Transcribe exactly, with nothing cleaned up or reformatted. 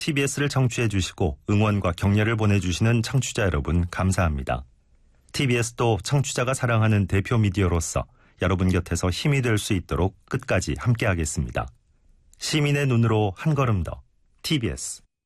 티비에스를 청취해 주시고 응원과 격려를 보내주시는 청취자 여러분 감사합니다. 티비에스도 청취자가 사랑하는 대표 미디어로서 여러분 곁에서 힘이 될 수 있도록 끝까지 함께하겠습니다. 시민의 눈으로 한 걸음 더 티비에스.